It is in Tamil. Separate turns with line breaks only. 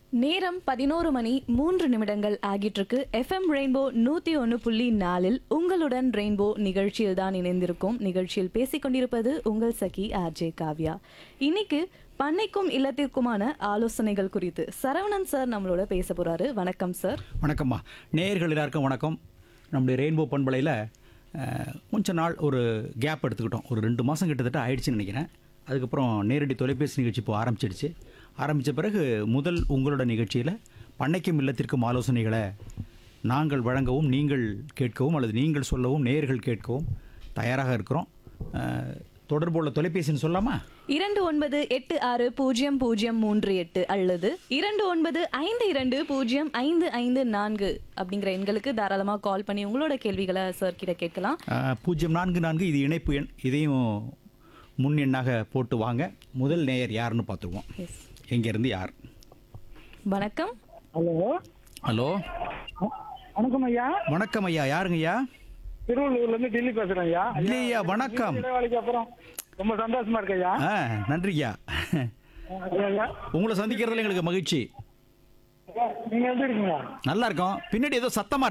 நேரம் 11:03 ஆகிட்டு இருக்கு. எஃப்எம் ரெயின்போ 101.4 உங்களுடன் ரெயின்போ நிகழ்ச்சியில் தான் இணைந்திருக்கும். நிகழ்ச்சியில் பேசிக்கொண்டிருப்பது உங்கள் சகி ஆர்ஜே காவ்யா. இன்னைக்கு பண்ணைக்கும் இல்லத்திற்குமான ஆலோசனைகள் குறித்து சரவணன் சார் நம்மளோட பேச போறாரு. வணக்கம் சார்.
வணக்கம்மா. நேயர்கள் எல்லாருக்கும் வணக்கம். நம்முடைய ரெயின்போ பண்பலையில் கொஞ்ச நாள் ஒரு கேப் எடுத்துக்கிட்டோம். ஒரு 2 மாதம் கிட்டத்தட்ட ஆயிடுச்சுன்னு நினைக்கிறேன். அதுக்கப்புறம் நேரடி தொலைபேசி நிகழ்ச்சி இப்போ ஆரம்பித்த பிறகு முதல் உங்களோட நிகழ்ச்சியில் பண்ணைக்கும் இல்லத்திற்கும் ஆலோசனைகளை நாங்கள் வழங்கவும், நீங்கள் கேட்கவும் அல்லது நீங்கள் சொல்லவும், நேயர்கள் கேட்கவும் தயாராக இருக்கிறோம். தொடர்புள்ள தொலைபேசின்னு சொல்லாமா?
29860038 அல்லது 2952055554 அப்படிங்கிற எண்களுக்கு தாராளமாக கால் பண்ணி உங்களோட கேள்விகளை சார் கிட்ட கேட்கலாம்.
044 இது இணைப்பு எண். இதையும் முன் எண்ணாக போட்டு வாங்க. முதல் நேயர் யாருன்னு பார்த்துருவோம். எங்கேருந்து யார்?
வணக்கம்.
ஹலோ.
ஹலோ,
வணக்கம் ஐயா.
வணக்கம் ஐயா. யாருங்க ஐயா?
திருவள்ளூர்ல இருந்து டெல்லி பேசுறேன் ஐயா.
இல்லையா, வணக்கம்.
இடைவேளைக்கு அப்புறம் ரொம்ப சந்தோஷமா இருக்கு ஐயா.
நன்றியா.
ஐயா,
உங்களை சந்திக்கிறதுல எங்களுக்கு மகிழ்ச்சி.
நீங்க எப்படி இருக்கீங்க?
நல்லா இருக்கோம். பின்னாடி ஏதோ சத்தமா